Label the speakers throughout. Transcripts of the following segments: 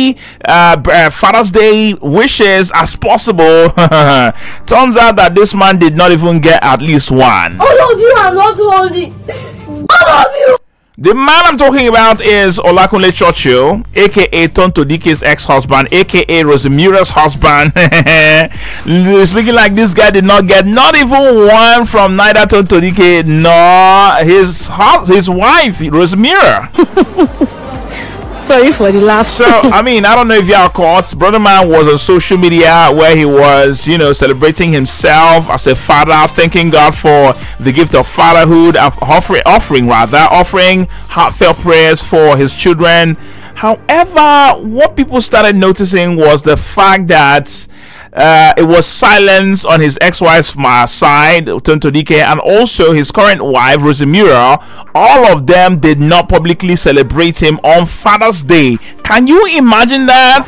Speaker 1: many Father's Day wishes as possible. Turns out that this man did not even get at least one.
Speaker 2: All of you are not holy. All of you.
Speaker 1: The man I'm talking about is Olakunle Churchill, aka Tonto Dike's ex-husband, aka Rosemira's husband. It's looking like this guy did not get not even one from neither Tonto Dike nor his wife, Rosemira.
Speaker 3: Sorry for the laugh.
Speaker 1: So, I don't know if you are caught. Brother Man was on social media where he was, celebrating himself as a father, thanking God for the gift of fatherhood, offering heartfelt prayers for his children. However, what people started noticing was the fact that it was silence on his ex-wife's side, Tonto Dike, and also his current wife, Rosemira. All of them did not publicly celebrate him on Father's Day. Can you imagine that?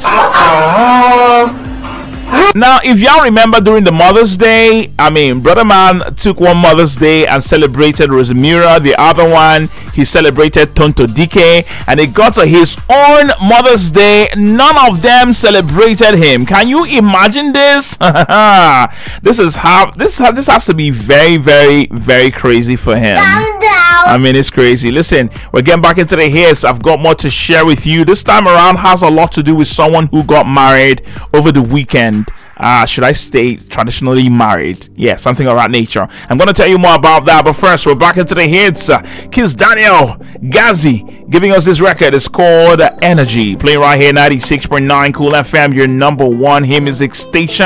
Speaker 1: Now, if y'all remember during the Mother's Day, Brother Man took one Mother's Day and celebrated Rosemira. The other one, he celebrated Tonto Dike. And it got to his own Mother's Day. None of them celebrated him. Can you imagine this? This has to be very, very, very crazy for him. It's crazy. Listen, we're getting back into the hits. I've got more to share with you. This time around has a lot to do with someone who got married over the weekend. Should I stay traditionally married? Yeah, something of that nature. I'm going to tell you more about that. But first, we're back into the hits. Kiss Daniel Gazi giving us this record. It's called Energy. Playing right here, 96.9 Cool FM, your number one hit music station.